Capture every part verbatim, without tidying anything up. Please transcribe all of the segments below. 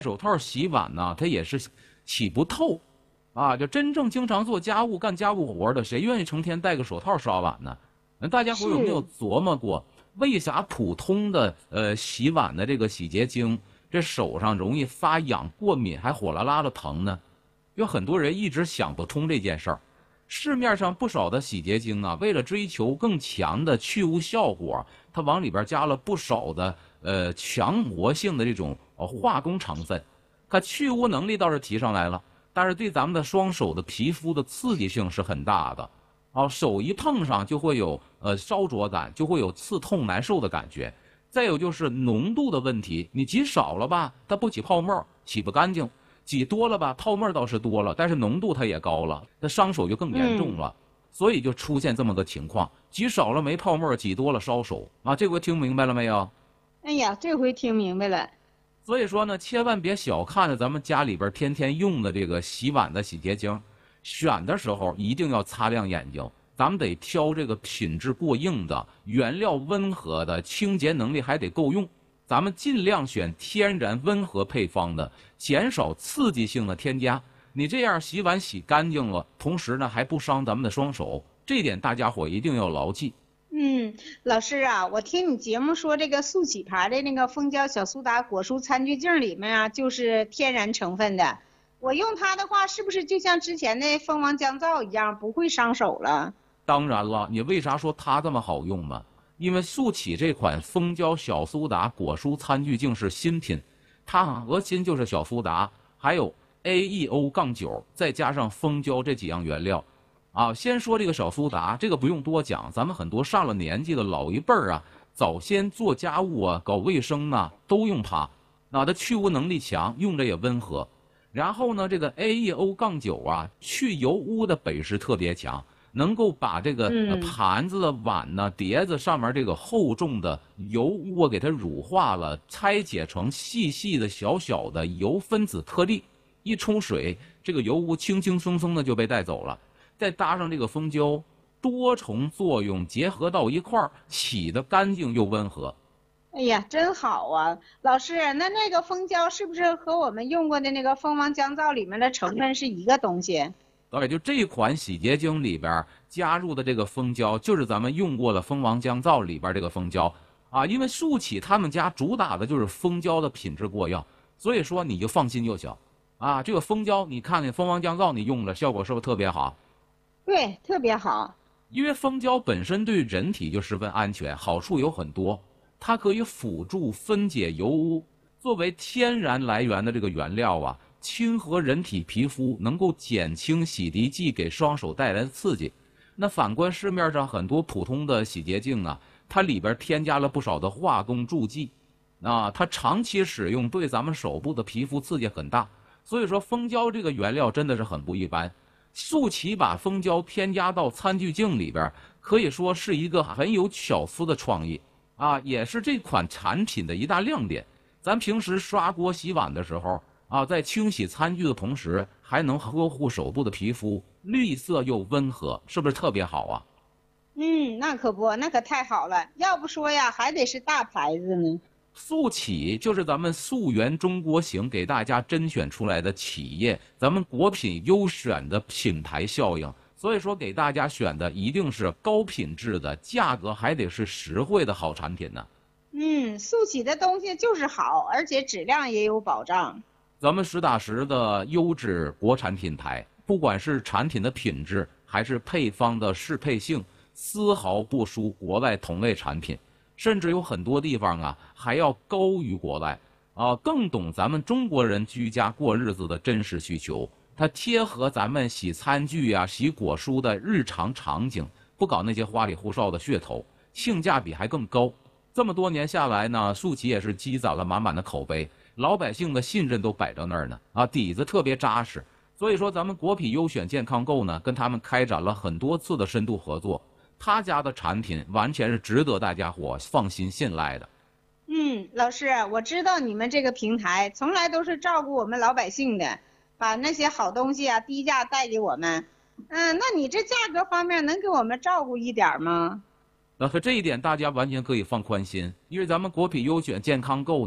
手套洗碗呢，它也是洗不透，啊，就真正经常做家务、干家务活的，谁愿意成天戴个手套刷碗呢？那大家伙有没有琢磨过，为啥普通的呃洗碗的这个洗洁精，这手上容易发痒、过敏，还火辣辣的疼呢？有很多人一直想不通这件事儿。市面上不少的洗洁精啊，为了追求更强的去污效果，它往里边加了不少的呃强活性的这种呃化工成分，它去污能力倒是提上来了，但是对咱们的双手的皮肤的刺激性是很大的，啊，手一碰上就会有呃烧灼感，就会有刺痛难受的感觉。再有就是浓度的问题，你挤少了吧，它不起泡沫，洗不干净；挤多了吧，泡沫倒是多了，但是浓度它也高了，那伤手就更严重了。嗯，所以就出现这么个情况，挤少了没泡沫，挤多了烧手啊！这回听明白了没有？ 哎呀，这回听明白了。 所以说呢，千万别小看了咱们家里边天天用的这个洗碗的洗洁精，选的时候一定要擦亮眼睛，咱们得挑这个品质过硬的、原料温和的、清洁能力还得够用。咱们尽量选天然温和配方的，减少刺激性的添加。你这样洗碗洗干净了，同时呢还不伤咱们的双手，这点大家伙一定要牢记。 嗯，老师啊，我听你节目说这个速起牌的那个蜂胶小苏打果蔬餐具镜里面啊，就是天然成分的。我用它的话，是不是就像之前的蜂王降噪一样，不会伤手了？ 当然了，你为啥说它这么好用呢？因为速起这款蜂胶小苏打果蔬餐具镜是新品，它核心就是小苏打，还有 A E O 九，再加上蜂胶这几样原料。啊，先说这个小苏打，这个不用多讲，咱们很多上了年纪的老一辈儿啊，早先做家务啊、搞卫生啊，都用它。那它去污能力强，用着也温和。然后呢，这个 A E O 九啊，去油污的本事特别强，能够把这个盘子、碗呢、碟子上面这个厚重的油污给它乳化了，拆解成细细的小小的油分子颗粒，一冲水，这个油污轻轻松松的就被带走了。再搭上这个蜂胶，多重作用结合到一块儿，洗得干净又温和。 哎呀，真好啊！老师，那那个蜂胶是不是和我们用过的那个蜂王降噪里面的成分是一个东西？ 对，就这款洗洁精里边加入的这个蜂胶，就是咱们用过的蜂王降噪里边这个蜂胶啊。因为速起他们家主打的就是蜂胶的品质过硬，所以说你就放心就行啊。这个蜂胶，你看那蜂王降噪你用了，效果是不是特别好？ 对，特别好。 因为蜂胶本身对人体就十分安全，好处有很多。它可以辅助分解油污，作为天然来源的这个原料啊，亲和人体皮肤，能够减轻洗涤剂给双手带来的刺激。那反观市面上很多普通的洗洁精啊，它里边添加了不少的化工助剂，啊，它长期使用对咱们手部的皮肤刺激很大。所以说，蜂胶这个原料真的是很不一般。速起把蜂胶添加到餐具镜里边，可以说是一个很有巧思的创意啊，也是这款产品的一大亮点。咱平时刷锅洗碗的时候啊，在清洗餐具的同时，还能呵护手部的皮肤，绿色又温和，是不是特别好啊？ 嗯，那可不，那可太好了。要不说呀，还得是大牌子呢。 速起就是咱们溯源中国行给大家甄选出来的企业，咱们国品优选的品牌效应。所以说，给大家选的一定是高品质的，价格还得是实惠的好产品呢。 嗯，速起的东西就是好，而且质量也有保障。 咱们实打实的优质国产品牌，不管是产品的品质，还是配方的适配性，丝毫不输国外同类产品。甚至有很多地方啊，还要高于国外啊，更懂咱们中国人居家过日子的真实需求。它贴合咱们洗餐具啊、洗果蔬的日常场景，不搞那些花里胡哨的噱头，性价比还更高。这么多年下来呢，速起也是积攒了满满的口碑，老百姓的信任都摆在那儿呢啊，底子特别扎实。所以说，咱们国品优选健康购呢，跟他们开展了很多次的深度合作。他家的产品完全是值得大家伙放心信赖的。 嗯，老师，我知道你们这个平台从来都是照顾我们老百姓的，把那些好东西啊低价带给我们。嗯，那你这价格方面能给我们照顾一点吗？ 那和这一点大家完全可以放宽心，因为咱们国品优选健康购呢，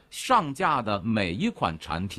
上架的每一款产品。